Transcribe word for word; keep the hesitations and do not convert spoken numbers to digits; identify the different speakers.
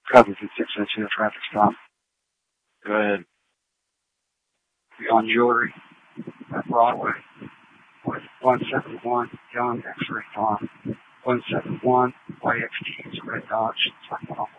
Speaker 1: Coverage at six oh two, traffic stop.
Speaker 2: Go ahead.
Speaker 1: Beyond Jewelry at Broadway with one seventy-one Young X-Ray Farm. one seventy-one Y X T is Red Dodge.